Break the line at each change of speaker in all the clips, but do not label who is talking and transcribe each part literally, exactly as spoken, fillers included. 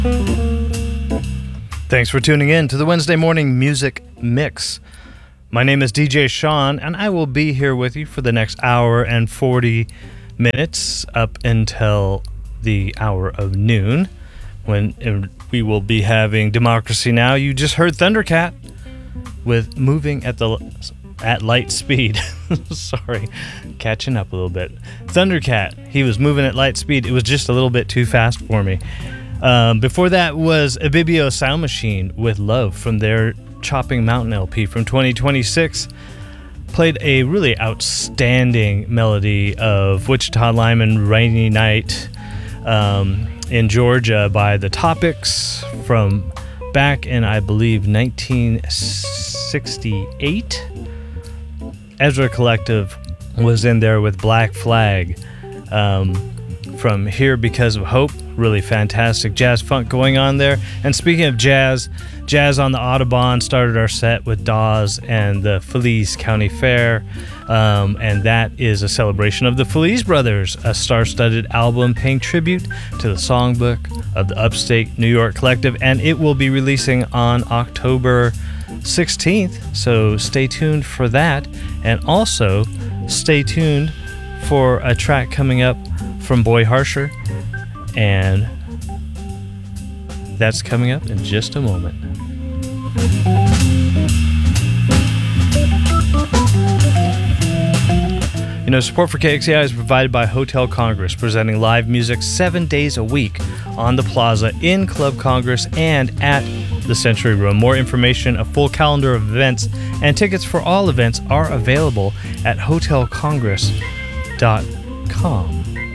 Thanks for tuning in to the Wednesday Morning Music Mix. My name is D J Sean, and I will be here with you for the next hour and forty minutes up until the hour of noon, when we will be having Democracy Now! You just heard Thundercat with Moving at the at Light Speed. Sorry, catching up a little bit. Thundercat, he was moving at light speed. It was just a little bit too fast for me. Um, before that was Ibibio Sound Machine with Love from their Chopping Mountain L P from twenty twenty-six. Played a really outstanding melody of Wichita Lineman Rainy Night um, in Georgia by The Topics from back in, I believe, nineteen sixty-eight. Ezra Collective was in there with Black Flag um, from Here Because of Hope. Really fantastic jazz funk going on there. And speaking of jazz, Jazz on the Audubon started our set with Dawes and the Feliz County Fair. Um, and that is a celebration of the Feliz Brothers, a star-studded album paying tribute to the songbook of the Upstate New York Collective. And it will be releasing on October sixteenth. So stay tuned for that. And also stay tuned for a track coming up from Boy Harsher. And that's coming up in just a moment. You know, support for K X C I is provided by Hotel Congress, presenting live music seven days a week on the Plaza, in Club Congress, and at the Century Room. More information, a full calendar of events, and tickets for all events are available at hotel congress dot com.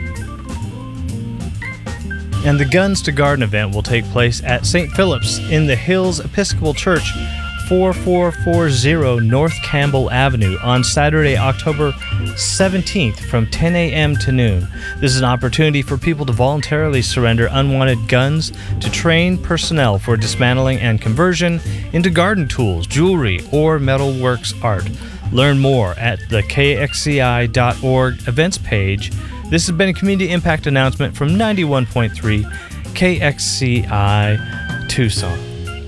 And the Guns to Garden event will take place at Saint Philip's in the Hills Episcopal Church, forty-four forty North Campbell Avenue, on Saturday, October seventeenth from ten a.m. to noon. This is an opportunity for people to voluntarily surrender unwanted guns to trained personnel for dismantling and conversion into garden tools, jewelry, or metalworks art. Learn more at the K X C I dot org events page. This has been a community impact announcement from ninety-one point three K X C I Tucson.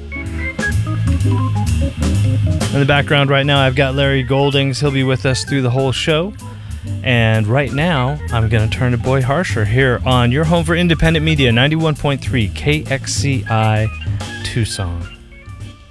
In the background right now, I've got Larry Goldings. He'll be with us through the whole show. And right now, I'm going to turn to Boy Harsher here on your home for independent media, ninety-one point three K X C I Tucson.